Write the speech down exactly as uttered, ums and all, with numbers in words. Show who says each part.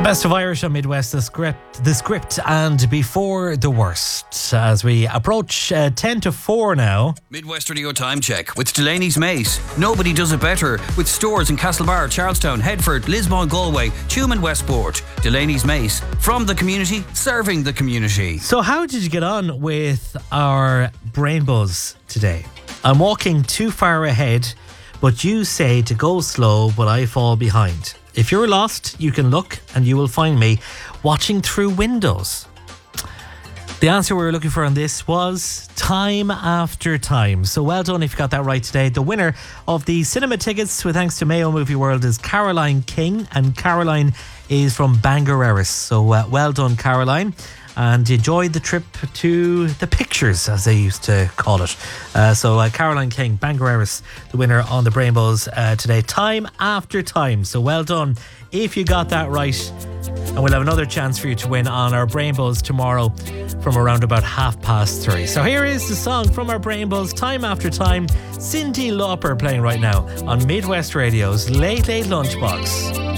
Speaker 1: Best of Irish on Midwest, the script, the script, and before the worst. As we approach uh, ten to four now.
Speaker 2: Midwest Radio Time Check with Delaney's Mace. Nobody does it better with stores in Castlebar, Charlestown, Headford, Lismore, Galway, Tuam and Westport. Delaney's Mace, from the community, serving the community.
Speaker 1: So how did you get on with our brain buzz today? I'm walking too far ahead, but you say to go slow, but I fall behind. If you're lost, you can look and you will find me watching through windows. The answer we were looking for on this was Time After Time. So well done if you got that right today. The winner of the cinema tickets, with thanks to Mayo Movie World, is Caroline King, and Caroline is from Bangor Erris. So uh, well done, Caroline. And enjoy the trip to the pictures, as they used to call it. Uh, so uh, Caroline King, Bangor Erris, the winner on the Brain Buzz uh, today. Time After Time. So well done if you got that right. And we'll have another chance for you to win on our Brain Buzz tomorrow from around about half past three. So here is the song from our Brain Buzz, Time After Time. Cyndi Lauper playing right now on Midwest Radio's Late Late Lunchbox.